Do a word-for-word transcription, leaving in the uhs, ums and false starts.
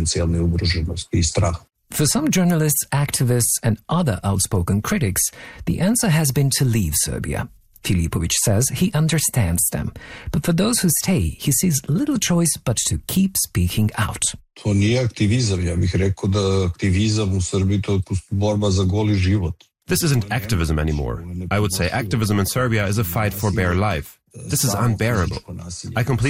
egzistencijalne ugroženosti i straha. For some journalists, activists, and other outspoken critics, the answer has been to leave Serbia. Filipović says he understands them, but for those who stay, he sees little choice but to keep speaking out. To nije aktivizam, ja bih rekao da aktivizam u Srbiji to je borba za goli život. This isn't activism anymore. I would say activism in Serbia is a fight for bare life. This is unbearable. I completely